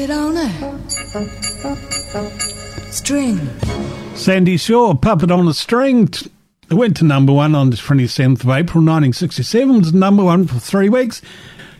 on a string. Sandy Shaw, Puppet on a String. It went to number one on the 27th of April 1967. It was number one for 3 weeks.